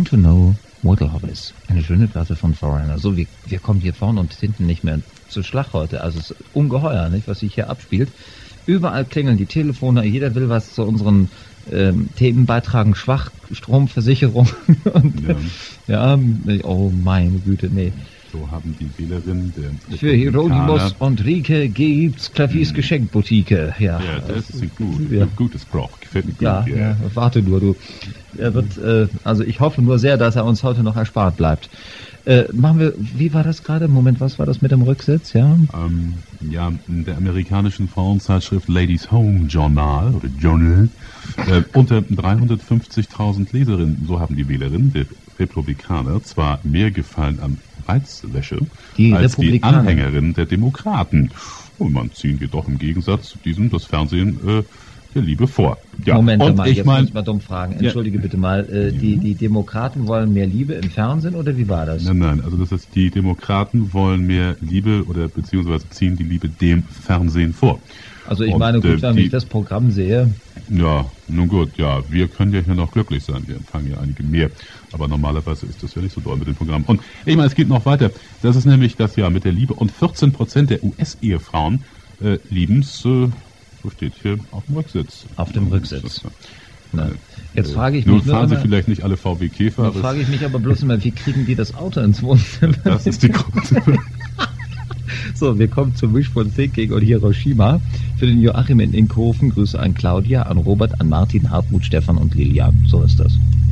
want to know what love is. Eine schöne Platte von Foreigner. So, wir kommen hier vorne und hinten nicht mehr zu Schlag heute. Also es ist ungeheuer, nicht, was sich hier abspielt. Überall klingeln die Telefone, jeder will was zu unseren Themen beitragen, Schwachstromversicherung. Und, ja, oh meine Güte, nee. So haben die Wählerinnen der Für Hieronymus und Rike gibt's Klaviers Geschenkboutique. Ja, das ist ein guter Spruch. Gefällt mir gut. Ja, warte nur, du. Er wird, also ich hoffe nur sehr, dass er uns heute noch erspart bleibt. Machen wir, wie war das gerade? Moment, was war das mit dem Rücksitz? Ja, in der amerikanischen Frauenzeitschrift Ladies Home Journal oder Journal unter 350.000 Leserinnen, so haben die Wählerinnen der Republikaner zwar mehr Gefallen an Reizwäsche als die Anhängerinnen der Demokraten. Und man ziehen jedoch im Gegensatz zu diesem das Fernsehen der Liebe vor. Ja. Moment mal, jetzt muss ich mal dumm fragen. Entschuldige bitte mal, die Demokraten wollen mehr Liebe im Fernsehen oder wie war das? Nein, also das ist, die Demokraten wollen mehr Liebe oder beziehungsweise ziehen die Liebe dem Fernsehen vor. Also ich meine, gut, wenn ich das Programm sehe. Ja, nun gut, ja, wir können ja hier noch glücklich sein, wir empfangen ja einige mehr, aber normalerweise ist das ja nicht so doll mit dem Programm. Und ich meine, es geht noch weiter, das ist nämlich das ja mit der Liebe und 14% der US-Ehefrauen lieben's, so steht hier auf dem Rücksitz. Auf dem Rücksitz. Jetzt frage ich mich. Nun fahren sie vielleicht nicht alle VW Käfer. Nun frage ich mich aber bloß immer, wie kriegen die das Auto ins Wohnzimmer? Das ist die Grunde. So, wir kommen zu Wishful Thinking und Hiroshima. Für den Joachim in Inkhofen, Grüße an Claudia, an Robert, an Martin, Hartmut, Stefan und Lilian. So ist das.